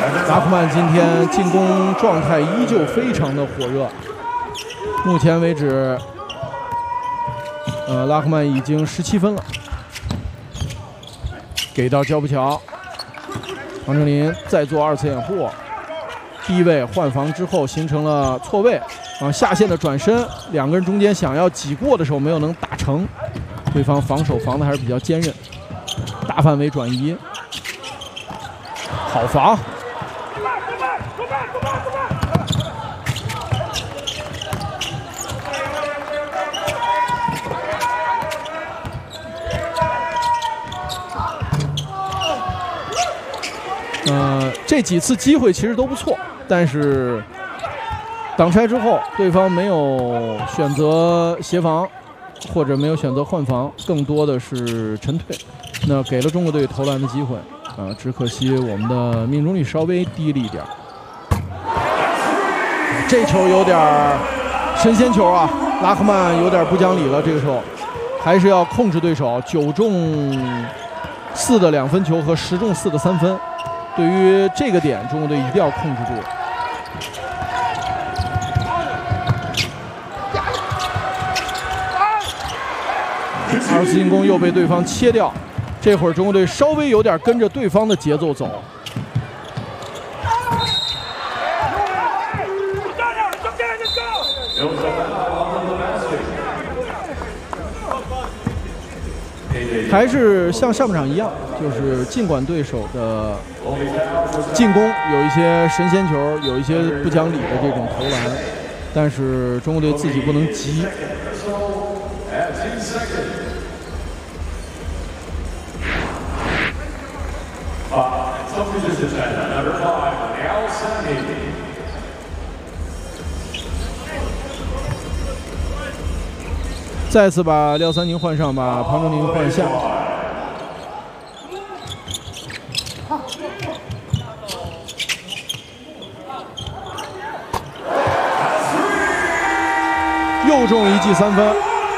拉克曼今天进攻状态依旧非常的火热，目前为止，拉克曼已经17分了。给到焦步桥，王哲林再做2次掩护，低位换防之后形成了错位，下线的转身，两个人中间想要挤过的时候没有能打成，对方防守防的还是比较坚韧，大范围转移，好防。这几次机会其实都不错，但是挡拆之后，对方没有选择协防，或者没有选择换防，更多的是沉退，那给了中国队投篮的机会只可惜我们的命中率稍微低了一点。这球有点神仙球啊，拉克曼有点不讲理了，这个时候还是要控制对手，9中4的2分球和10中4的3分。对于这个点，中国队一定要控制住。2次进攻又被对方切掉，这会儿中国队稍微有点跟着对方的节奏走。还是像上半场一样，就是尽管对手的进攻有一些神仙球，有一些不讲理的这种投篮，但是中国队自己不能急。再次把廖三宁换上，把庞中宁换下。又中1记3分，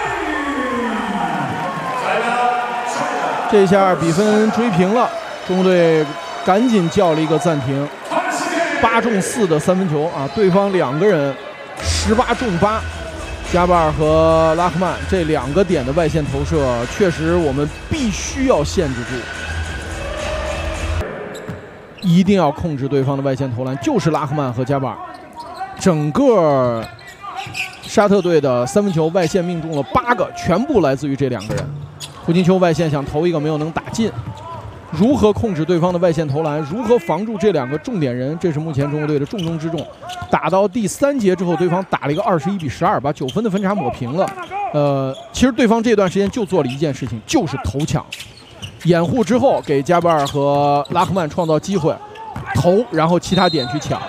这下比分追平了，中国队赶紧叫了一个暂停。8中4的3分球啊，对方2个人18中8。加巴尔和拉克曼这2个点的外线投射，确实我们必须要限制住，一定要控制对方的外线投篮。就是拉克曼和加巴尔，整个沙特队的3分球外线命中了8个，全部来自于这2个人。胡金秋外线想投一个没有能打进，如何控制对方的外线投篮，如何防住这2个重点人，这是目前中国队的重中之重。打到第3节之后，对方打了一个21比12，把9分的分差抹平了。其实对方这段时间就做了一件事情，就是投抢，掩护之后给加巴尔和拉克曼创造机会，投，然后其他点去抢。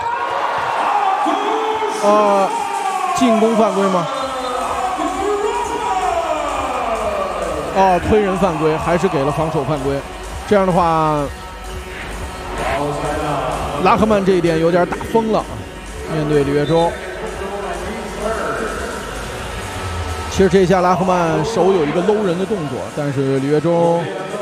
进攻犯规吗？推人犯规，还是给了防守犯规。这样的话，拉克曼这一点有点打疯了。面对李月洲，其实这下拉克曼手有一个搂人的动作，但是李月洲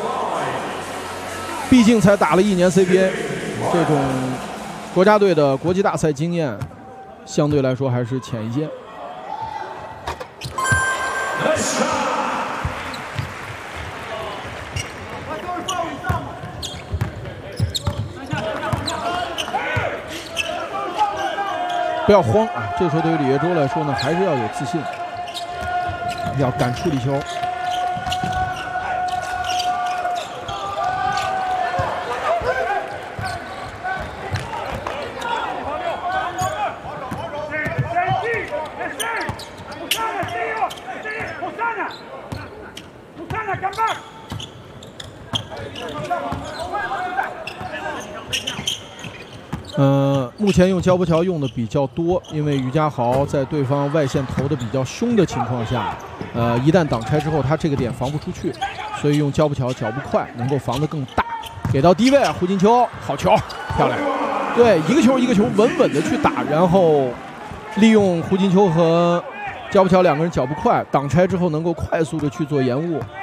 毕竟才打了1年 CBA， 这种国家队的国际大赛经验相对来说还是浅一些。不要慌啊！这时候对于李月洲来说呢，还是要有自信，要敢处理球。目前用焦波桥用的比较多，因为于家豪在对方外线投的比较凶的情况下，一旦挡拆之后，他这个点防不出去，所以用焦波桥脚步快，能够防得更大。给到低位，胡金秋好球，漂亮。对，一个球一个球稳稳的去打，然后利用胡金秋和焦波桥2个人脚步快，挡拆之后能够快速的去做延误，